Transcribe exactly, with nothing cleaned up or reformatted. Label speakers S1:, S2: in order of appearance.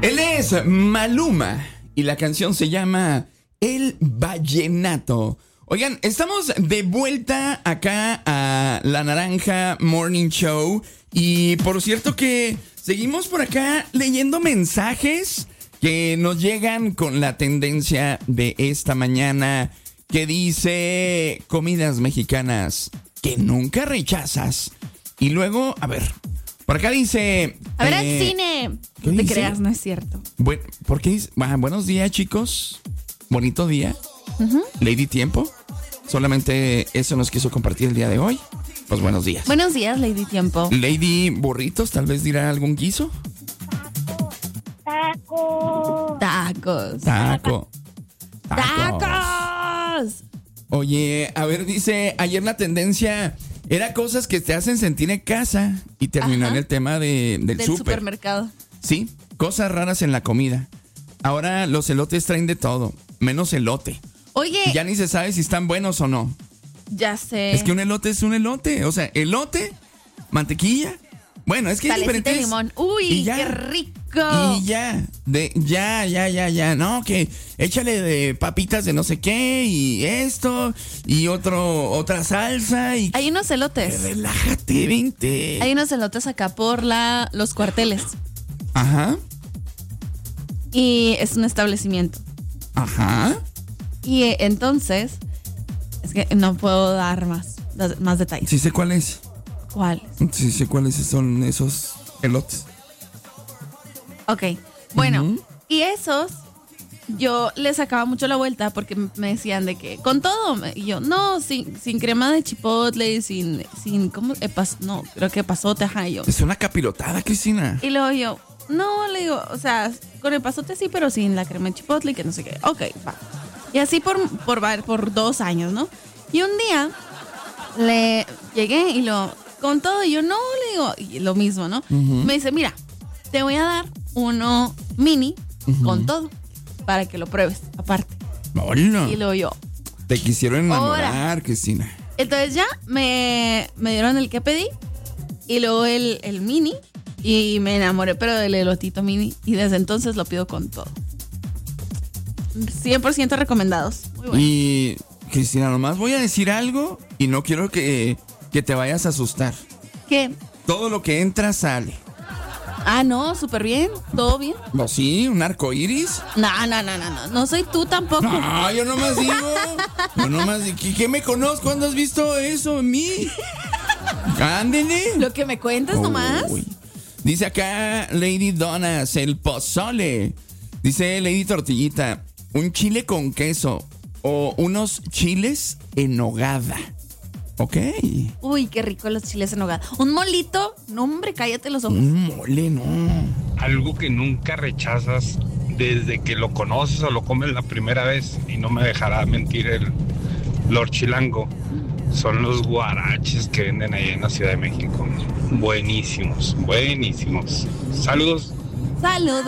S1: Él es Maluma y la canción se llama El Vallenato. Oigan, estamos de vuelta acá a La Naranja Morning Show. Y por cierto que seguimos por acá leyendo mensajes que nos llegan con la tendencia de esta mañana que dice comidas mexicanas que nunca rechazas. Y luego, a ver, por acá dice...
S2: A ver,
S1: eh,
S2: al cine.
S1: ¿qué
S2: No te
S1: dice?
S2: creas, no es cierto.
S1: Bueno, ¿por qué dice? Ah, buenos días, chicos. Bonito día.
S2: Uh-huh.
S1: Lady Tiempo. Solamente eso nos quiso compartir el día de hoy. Pues buenos días.
S2: Buenos días, Lady Tiempo.
S1: Lady Burritos, tal vez dirá algún guiso.
S3: Taco.
S2: Tacos.
S1: Taco.
S2: ¡Tacos!
S1: Oye, a ver, dice, ayer la tendencia era cosas que te hacen sentir en casa y terminó
S2: Ajá.
S1: en el tema de, del,
S2: Del
S1: súper.
S2: supermercado.
S1: Sí, cosas raras en la comida. Ahora los elotes traen de todo, menos elote.
S2: Oye,
S1: Ya
S2: ya,
S1: ni se sabe si están buenos o no.
S2: sé.
S1: Es que un elote es un elote. O sea, elote, mantequilla. Bueno, es que hay
S2: Salecita de
S1: diferentes.
S2: limón. Uy,
S1: y ya.
S2: qué rico.
S1: Y ya, de, ya, ya, ya, ya. No, que échale de papitas de no sé qué y esto y otro, otra salsa y
S2: Hay unos
S1: que
S2: elotes.
S1: relájate, vente.
S2: Hay unos elotes acá por la, los cuarteles.
S1: Ajá,
S2: Y es un establecimiento.
S1: ajá.
S2: Y eh, entonces, es que no puedo dar más, das- más detalles.
S1: Sí sé cuáles.
S2: ¿Cuál?
S1: Sí sé cuáles son esos elotes.
S2: Ok, bueno,
S1: Ujú.
S2: y esos, yo les sacaba mucho la vuelta porque me decían de que, con todo, y yo, no, sin, sin crema de chipotle, sin, sin, ¿cómo? Epas- no, creo que pasote, ajá, y yo.
S1: Es una capirotada, Cristina.
S2: Y luego yo, no, le digo, o sea, con el pasote sí, pero sin la crema de chipotle y que no sé qué. Ok, va. Y así por, por, va- por dos años, ¿no? Y un día le llegué y lo, con todo, y yo, no, le digo, y lo mismo, ¿no?
S1: Ujú.
S2: Me dice, mira, te voy a dar uno mini con todo para que lo pruebes, aparte.
S1: Hola.
S2: Y luego yo,
S1: Te quisieron enamorar,
S2: Ahora.
S1: Cristina.
S2: entonces ya me, me dieron el que pedí y luego el, el mini y me enamoré, pero del elotito mini, y desde entonces lo pido con todo. cien por ciento recomendados. Muy bueno.
S1: Y, Cristina, nomás voy a decir algo y no quiero que, que te vayas a asustar.
S2: ¿Qué?
S1: Todo lo que entra sale.
S2: Ah, no, súper bien, todo bien.
S1: ¿No, sí? ¿Un arco iris?
S2: No, no, no, no, no, no soy tú tampoco.
S1: No, yo nomás digo. Yo nomás digo. ¿Qué, qué me conozco? ¿Cuándo has visto eso en mí? Ándele.
S2: Lo que me cuentas nomás.
S1: Uy. Dice acá Lady Donas, el pozole. Dice Lady Tortillita, un chile con queso o unos chiles en nogada. Ok.
S2: Uy, qué rico los chiles en nogada. Un molito, no hombre, cállate los ojos.
S1: Un mole, no.
S4: Algo que nunca rechazas desde que lo conoces o lo comes la primera vez, y no me dejará mentir el Lord Chilango, son los guaraches que venden ahí en la Ciudad de México. Buenísimos, buenísimos. Saludos.
S2: Saludos.